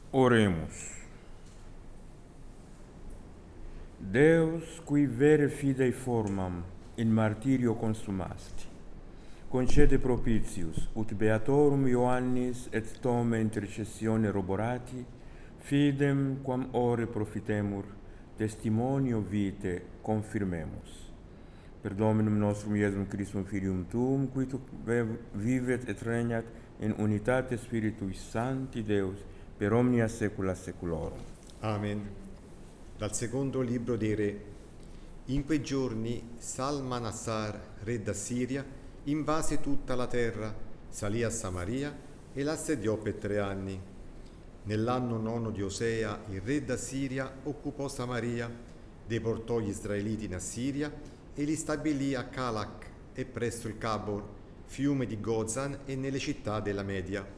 Oremus. Deus, qui vere fidei formam in martirio consumasti, concede propitius, ut beatorum Ioannis et tome intercessione roborati, fidem quam ore profitemur, testimonio vitae confirmemus. Per Dominum nostrum Iesum Christum Filium Tuum, qui tu vivet et regnat in unitate Spiritui Sancti Deus, per omnia saecula saeculorum. Amen. Dal secondo libro dei Re. In quei giorni Salmanassar, re d'Assiria, invase tutta la terra, salì a Samaria e l'assediò per 3 anni. Nell'anno 9 di Osea, il re d'Assiria occupò Samaria, deportò gli israeliti in Assiria e li stabilì a Calach e presso il Cabor, fiume di Gozan, e nelle città della Media.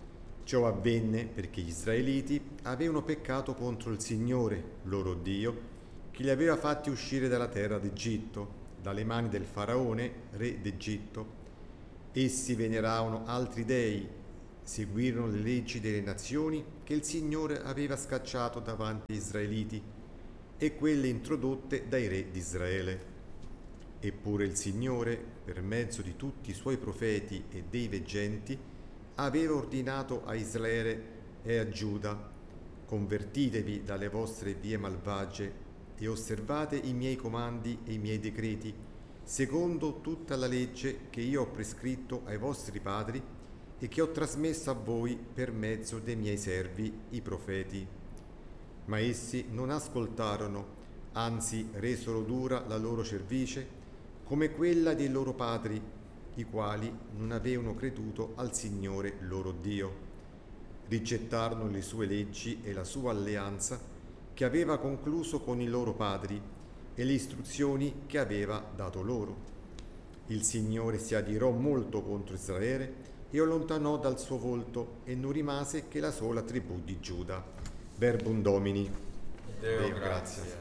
Ciò avvenne perché gli israeliti avevano peccato contro il Signore, loro Dio, che li aveva fatti uscire dalla terra d'Egitto, dalle mani del faraone, re d'Egitto. Essi veneravano altri dei, seguirono le leggi delle nazioni che il Signore aveva scacciato davanti agli israeliti e quelle introdotte dai re di Israele. Eppure il Signore, per mezzo di tutti i suoi profeti e dei veggenti, aveva ordinato a Israele e a Giuda: convertitevi dalle vostre vie malvagie e osservate i miei comandi e i miei decreti, secondo tutta la legge che io ho prescritto ai vostri padri e che ho trasmesso a voi per mezzo dei miei servi, i profeti. Ma essi non ascoltarono, anzi resero dura la loro cervice, come quella dei loro padri, i quali non avevano creduto al Signore loro Dio. Rigettarono le sue leggi e la sua alleanza che aveva concluso con i loro padri e le istruzioni che aveva dato loro. Il Signore si adirò molto contro Israele e allontanò dal suo volto, e non rimase che la sola tribù di Giuda. Verbum Domini. Deo gratias.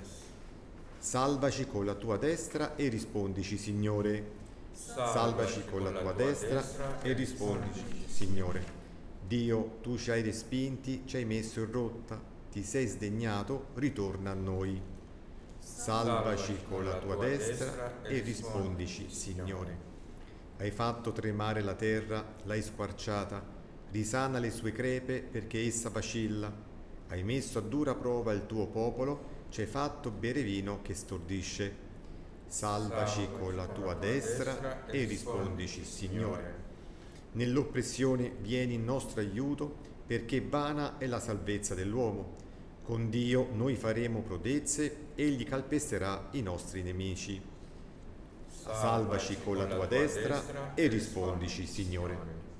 Salvaci con la tua destra e rispondici, Signore. Salvaci con la tua destra e rispondici, Signore. Dio, tu ci hai respinti, ci hai messo in rotta, ti sei sdegnato, ritorna a noi. Salvaci con la tua destra e rispondici, Signore. Hai fatto tremare la terra, l'hai squarciata, risana le sue crepe perché essa vacilla. Hai messo a dura prova il tuo popolo, ci hai fatto bere vino che stordisce. Salvaci con la tua destra e rispondici, Signore. Nell'oppressione vieni in nostro aiuto, perché vana è la salvezza dell'uomo. Con Dio noi faremo prodezze, egli calpesterà i nostri nemici. Salvaci con la tua destra e rispondici, Signore.